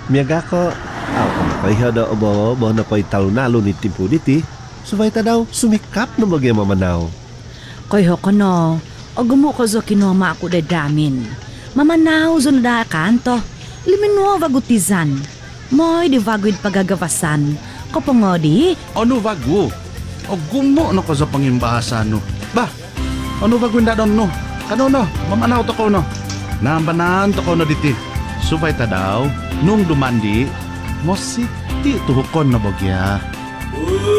Miyaga ko, kay hada abo ba na ko'y talunalo ni Timpo diti, subay ta daw sumikap na bagay mamanaw. Kaya ko no, agumo ko zo kinoma ako dadamin. Mamanaw zo na kanto, liminwa vagutizan. Moy di vagwid pagagawasan, kapangodi. Ano bago? O gumo no ko sa pangimbasa no. Ba, ano bago na doon no? Kano no, mamanaw to ko no. Nambanan to ko no diti. Subay ta daw, nung dumandi, mo siti tuhukon na bagya.